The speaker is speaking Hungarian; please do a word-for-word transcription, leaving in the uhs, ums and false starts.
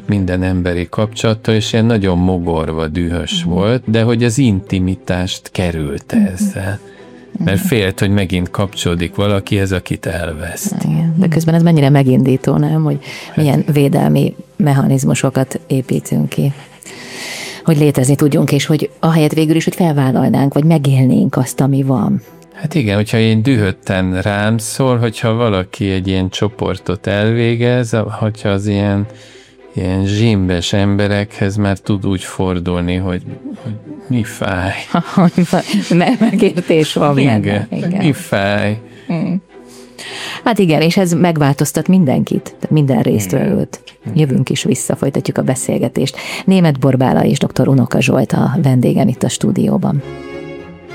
minden emberi kapcsolattól, és ilyen nagyon mogorva, dühös uh-huh. volt, de hogy az intimitást kerülte uh-huh. ezzel. Mert félt, hogy megint kapcsolódik valakihez, akit elveszt. Igen. De közben ez mennyire megindító, nem? Hogy milyen védelmi mechanizmusokat építünk ki. Hogy létezni tudjunk, és hogy ahelyett végül is, hogy felvállalnánk, vagy megélnénk azt, ami van. Hát igen, hogyha én dühötten rám szól, hogyha valaki egy ilyen csoportot elvégez, hogyha az ilyen, ilyen zsimbes emberekhez már tud úgy fordulni, hogy, hogy mi fáj. Megértés van. Igen, igen, mi fáj. Hmm. Hát igen, és ez megváltoztat mindenkit, tehát minden résztvevőt. Jövünk is vissza, folytatjuk a beszélgetést. Németh Borbála és dr. Unoka Zsolt a vendégem itt a stúdióban.